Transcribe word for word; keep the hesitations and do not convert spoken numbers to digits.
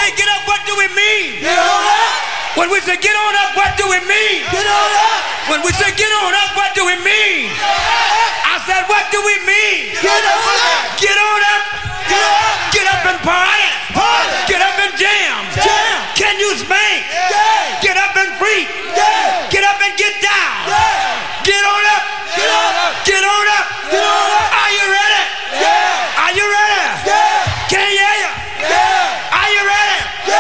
say get up, what do we mean? Get on up. When we say get on up, what do we mean? Get on up. When we say get on up, what do we mean? I said, what do we mean? Get on up. Get on up. Get on up. Get up and party. Party. Get up and jam. Jam. Can you spank?